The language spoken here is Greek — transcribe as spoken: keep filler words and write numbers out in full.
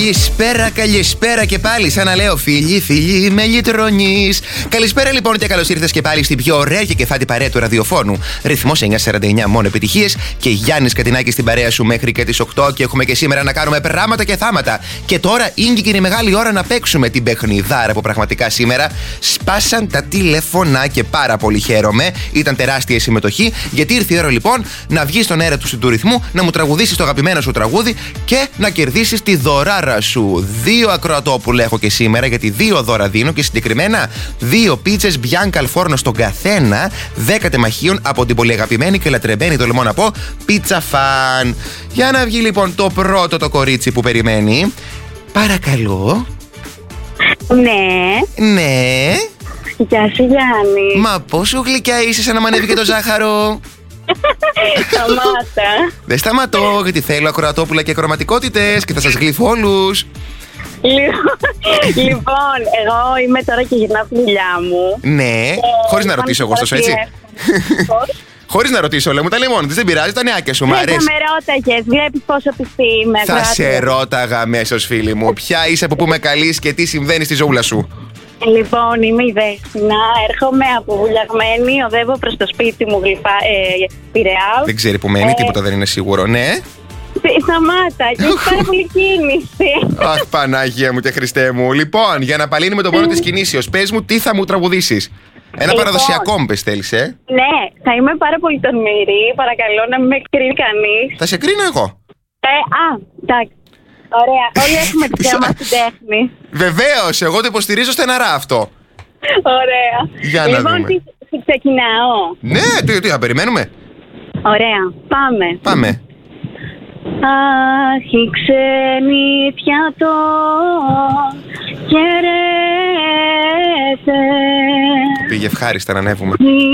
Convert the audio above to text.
Καλησπέρα, καλησπέρα και πάλι. Σαν να λέω φίλοι, φίλοι με λιτρονείς. Καλησπέρα λοιπόν και καλώς ήρθες και πάλι στην πιο ωραία και κεφάτη παρέα του ραδιοφώνου. Ρυθμός εννιακόσια σαράντα εννιά, μόνο επιτυχίες. Και Γιάννης Κατινάκης στην παρέα σου μέχρι και τις οκτώ. Και έχουμε και σήμερα να κάνουμε πράγματα και θάματα. Και τώρα είναι και η μεγάλη ώρα να παίξουμε την παιχνιδάρα που πραγματικά σήμερα σπάσαν τα τηλέφωνα και πάρα πολύ χαίρομαι. Ήταν τεράστια η συμμετοχή. Γιατί ήρθε η ώρα λοιπόν να βγεις στον αέρα του, του ρυθμού, να μου τραγουδήσεις το αγαπημένο σου τραγούδι και να κερδίσεις τη δωράρα σου. Δύο ακροατόπουλα έχω και σήμερα, γιατί δύο δώρα δίνω και συγκεκριμένα δύο πίτσες Bianca al Forno στον καθένα, δέκα τεμαχίων από την πολύ αγαπημένη και λατρεμένη, τολμώ να πω, Pizza Fan. Για να βγει λοιπόν το πρώτο το κορίτσι που περιμένει. Παρακαλώ. Ναι. Ναι. Γεια σου Γιάννη. Μα πόσο γλυκιά είσαι, σαν να μ' ανέβει και το ζάχαρο. Σταμάτα. Δεν σταματώ, γιατί θέλω ακροατόπουλα και ακροματικότητες και θα σας γλύφω όλους. Λοιπόν, εγώ είμαι τώρα και γυρνάω από τη δουλειά μου. Ναι, ε, χωρίς να ρωτήσω εγώ ωστόσο, έτσι. Χωρίς να ρωτήσω, λέω, μου τα λέει μόνη της, δεν πειράζει, τα νεάκια σου, μ' αρέσει. Δεν θα με ρώταγες, βλέπεις πόσο πιστή είμαι. Θα αγάπη. σε ρώταγα αμέσως, φίλη μου. Ποια είσαι, από πού με καλείς και τι συμβαίνει στη ζωούλα σου. Λοιπόν, είμαι η Δέσποινα, έρχομαι από Βουλιαγμένη, οδεύω προς το σπίτι μου, γλυφά, ε, Πειραιά. Δεν ξέρει που μένει, ε, τίποτα δεν είναι σίγουρο, ναι. Σταμάτα, και έχει πάρα πολύ κίνηση. Αχ, Παναγία μου και Χριστέ μου. Λοιπόν, για να παλύνουμε τον πόνο της κινήσεως, πες μου τι θα μου τραγουδήσεις. Ένα Λοιπόν, παραδοσιακό μου πες, θέλεις, ε. Ναι, θα είμαι πάρα πολύ τολμηρή, παρακαλώ να μην με κρίνει κανείς. Θα σε κρίνω εγώ. Ε, α, εντάξει. Ωραία, όλοι έχουμε δικαίωμα στην τέχνη. Βεβαίως, εγώ το υποστηρίζω στεναρά αυτό. Ωραία. Για να λοιπόν, δούμε. τι, τι ξεκινάω. Ναι, τι, τι θα περιμένουμε. Ωραία, πάμε. Πάμε. Αχ, η ξενιτιά το χαιρέτε. Πήγε ευχάριστα να ανέβουμε.